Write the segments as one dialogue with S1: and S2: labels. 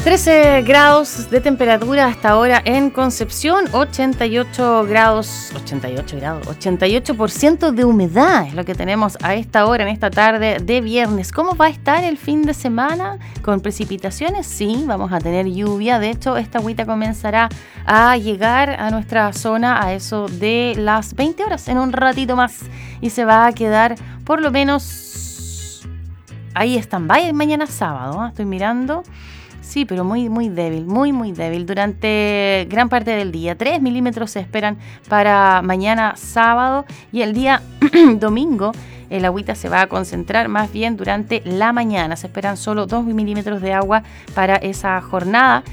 S1: 13 grados de temperatura hasta ahora en Concepción, 88 grados, 88% de humedad es lo que tenemos a esta hora, en esta tarde de viernes. ¿Cómo va a estar el fin de semana? ¿Con precipitaciones? Sí, vamos a tener lluvia. De hecho, esta agüita comenzará a llegar a nuestra zona a eso de las 20 horas, en un ratito más. Y se va a quedar por lo menos ahí stand-by mañana sábado, ¿eh? Estoy mirando. Sí, pero muy débil, muy débil durante gran parte del día. 3 milímetros se esperan para mañana sábado y el día domingo el agüita se va a concentrar más bien durante la mañana. Se esperan solo 2 milímetros de agua para esa jornada,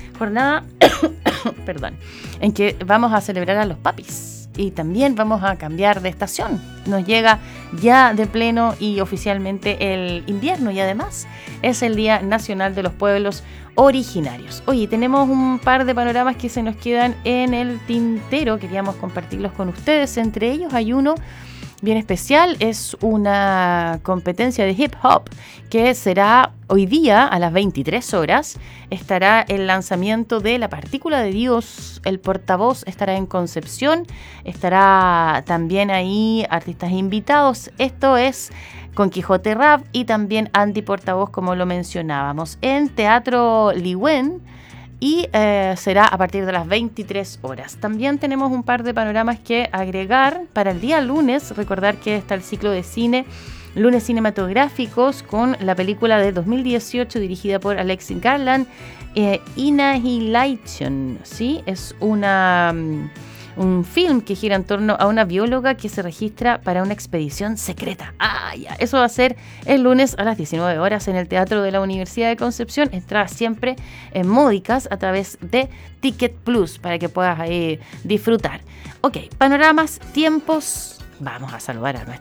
S1: perdón, en que vamos a celebrar a los papis. Y también vamos a cambiar de estación. Nos llega ya de pleno y oficialmente el invierno y además es el Día Nacional de los Pueblos Originarios. Oye, tenemos un par de panoramas que se nos quedan en el tintero. Queríamos compartirlos con ustedes. Entre ellos hay uno bien especial, es una competencia de hip hop que será hoy día a las 23 horas. Estará el lanzamiento de La Partícula de Dios, el portavoz estará en Concepción, estará también ahí artistas invitados. Esto es con Quijote Rap y también Andy Portavoz, como lo mencionábamos, en Teatro Ligüen. Y será a partir de las 23 horas. También tenemos un par de panoramas que agregar para el día lunes. Recordar que está el ciclo de cine, lunes cinematográficos, con la película de 2018 dirigida por Alexis Garland, Annihilation, ¿sí? Es un film que gira en torno a una bióloga que se registra para una expedición secreta. Eso va a ser el lunes a las 19 horas en el Teatro de la Universidad de Concepción. Entradas siempre módicas a través de Ticket Plus para que puedas disfrutar. Ok, panoramas, tiempos. Vamos a saludar a nuestra